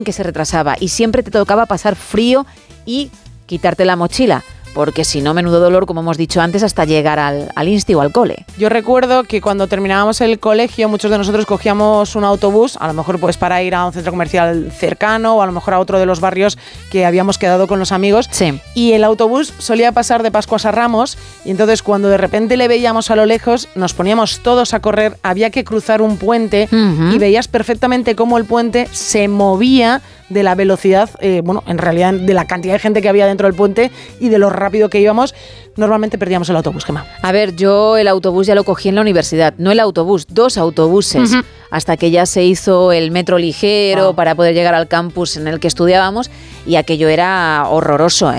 que se retrasaba y siempre te tocaba pasar frío y quitarte la mochila. Porque si no, menudo dolor, como hemos dicho antes, hasta llegar al insti o al cole. Yo recuerdo que cuando terminábamos el colegio, muchos de nosotros cogíamos un autobús, a lo mejor pues para ir a un centro comercial cercano o a lo mejor a otro de los barrios que habíamos quedado con los amigos. Sí. Y el autobús solía pasar de Pascuas a Ramos y entonces cuando de repente le veíamos a lo lejos, nos poníamos todos a correr, había que cruzar un puente y veías perfectamente cómo el puente se movía de la velocidad, en realidad de la cantidad de gente que había dentro del puente y de lo rápido que íbamos. Normalmente perdíamos el autobús, Gemma. A ver, yo el autobús ya lo cogí en la universidad, no el autobús, 2 autobuses, hasta que ya se hizo el metro ligero para poder llegar al campus en el que estudiábamos y aquello era horroroso,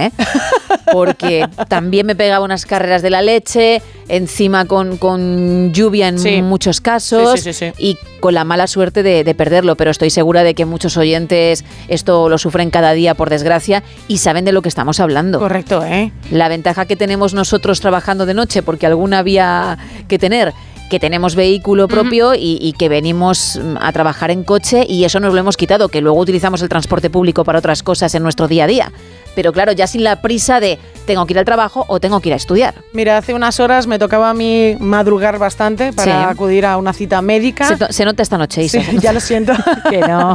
porque también me pegaba unas carreras de la leche, encima con lluvia en muchos casos sí. Y con la mala suerte de perderlo, pero estoy segura de que muchos oyentes esto lo sufren cada día, por desgracia, y saben de lo que estamos hablando. Correcto, La ventaja que tenemos nosotros trabajando de noche, porque alguna había que tener, que tenemos vehículo propio y que venimos a trabajar en coche y eso nos lo hemos quitado, que luego utilizamos el transporte público para otras cosas en nuestro día a día. Pero claro, ya sin la prisa de tengo que ir al trabajo o tengo que ir a estudiar. Mira, hace unas horas me tocaba a mí madrugar bastante para acudir a una cita médica. Se nota esta noche, Isa. Sí, ya lo siento. Que no.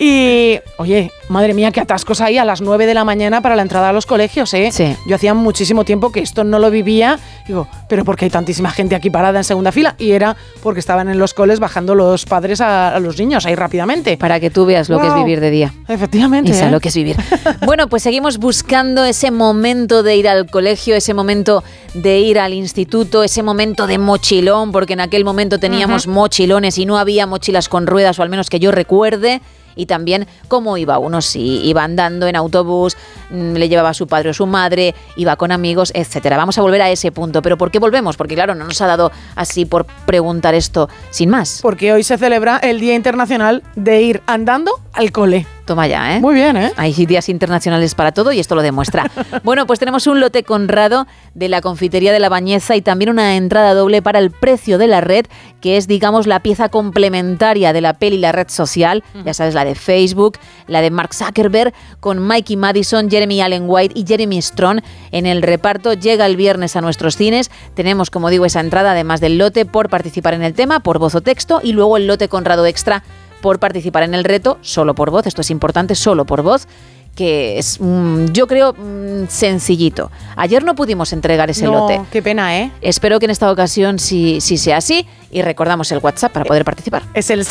Y, oye, madre mía, qué atascos hay a las 9 de la mañana para la entrada a los colegios, Sí. Yo hacía muchísimo tiempo que esto no lo vivía. Digo, ¿pero por qué hay tantísima gente aquí parada en segunda fila? Y era porque estaban en los coles bajando los padres a los niños ahí rápidamente. Para que tú veas lo que es vivir de día. Efectivamente. Isa, lo que es vivir. Bueno, pues seguimos buscando ese momento de ir al colegio, ese momento de ir al instituto, ese momento de mochilón, porque en aquel momento teníamos mochilones y no había mochilas con ruedas, o al menos que yo recuerde. Y también cómo iba uno, si iba andando en autobús, le llevaba a su padre o su madre, iba con amigos, etcétera. Vamos a volver a ese punto. ¿Pero por qué volvemos? Porque claro, no nos ha dado así por preguntar esto sin más. Porque hoy se celebra el Día Internacional de ir andando al cole. Toma ya, Muy bien, Hay días internacionales para todo y esto lo demuestra. Bueno, pues tenemos un lote Conrado de la confitería de La Bañeza y también una entrada doble para El Precio de la Red, que es, digamos, la pieza complementaria de la peli La Red Social. Ya sabes, la de Facebook, la de Mark Zuckerberg, con Mikey Madison, Jeremy Allen White y Jeremy Strong en el reparto. Llega el viernes a nuestros cines. Tenemos, como digo, esa entrada, además del lote por participar en el tema, por voz o texto, y luego el lote Conrado extra por participar en el reto, solo por voz. Esto es importante, solo por voz, que es, yo creo, sencillito. Ayer no pudimos entregar ese lote. Qué pena, Espero que en esta ocasión sí sea así y recordamos el WhatsApp para poder participar. Es el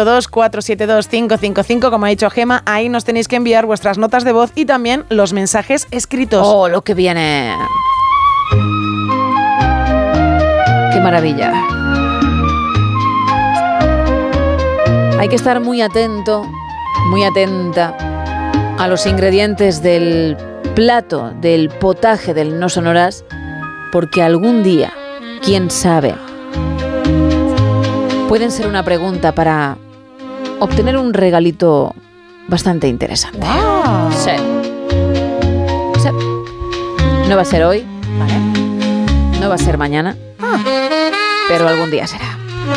682-472-555, como ha dicho Gema. Ahí nos tenéis que enviar vuestras notas de voz y también los mensajes escritos. ¡Oh, lo que viene! ¡Qué maravilla! Hay que estar muy atento, muy atenta a los ingredientes del plato, del potaje del No Sonoras, porque algún día, quién sabe, pueden ser una pregunta para obtener un regalito bastante interesante. ¡Wow! Sí. No va a ser hoy, Vale. no va a ser mañana, pero algún día será.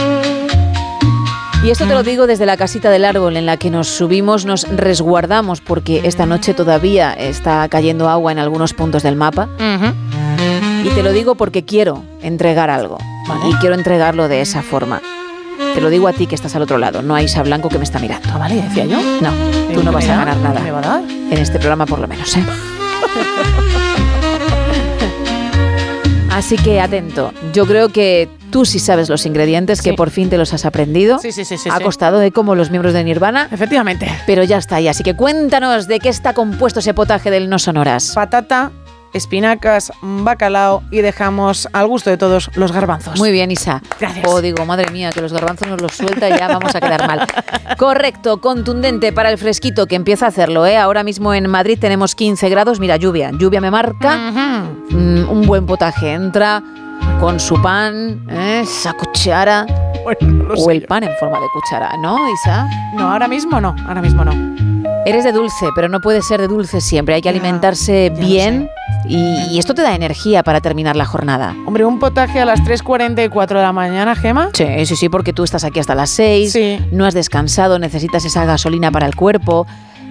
Y esto te lo digo desde la casita del árbol en la que nos subimos, nos resguardamos porque esta noche todavía está cayendo agua en algunos puntos del mapa. Y te lo digo porque quiero entregar algo. Vale. Y quiero entregarlo de esa forma. Te lo digo a ti que estás al otro lado, no a Isa Blanco que me está mirando. Vale, decía yo. No, tú no vas a ganar nada. ¿Me va a dar? En este programa por lo menos, Así que atento. Yo creo que tú sí sabes los ingredientes, que por fin te los has aprendido. Sí. Ha costado, como los miembros de Nirvana. Efectivamente. Pero ya está ahí. Así que cuéntanos de qué está compuesto ese potaje del No Sonoras. Patata, espinacas, bacalao y dejamos al gusto de todos los garbanzos. Muy bien, Isa. Gracias. Digo, madre mía, que los garbanzos nos los suelta y ya vamos a quedar mal. Correcto, contundente para el fresquito que empieza a hacerlo, Ahora mismo en Madrid tenemos 15 grados. Mira, lluvia me marca. Un buen potaje entra con su pan, esa cuchara. Bueno, no lo sé o el yo. pan en forma de cuchara, ¿no, Isa? No, ahora mismo no. Eres de dulce, pero no puede ser de dulce siempre. Hay que alimentarse ya bien y esto te da energía para terminar la jornada. Hombre, un potaje a las 3:44 de la mañana, Gema. Sí, porque tú estás aquí hasta las 6, Sí. no has descansado, necesitas esa gasolina para el cuerpo.